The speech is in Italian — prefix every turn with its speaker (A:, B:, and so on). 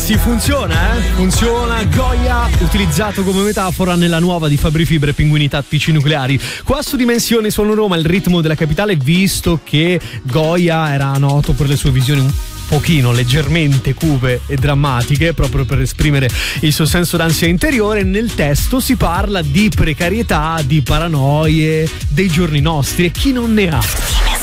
A: ragazzi, funziona, Funziona. Goya utilizzato come metafora nella nuova di Fabri Fibra e Pinguini Tattici Nucleari. Qua su Dimensioni Suono Roma, il ritmo della capitale, visto che Goya era noto per le sue visioni un pochino leggermente cupe e drammatiche, proprio per esprimere il suo senso d'ansia interiore. Nel testo si parla di precarietà, di paranoie dei giorni nostri, e chi non ne ha.